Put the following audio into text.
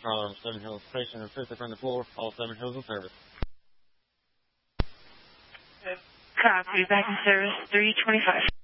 from Seven Hills Station and Fifth from the floor. All Seven Hills in service. Copy. Back in service. 325.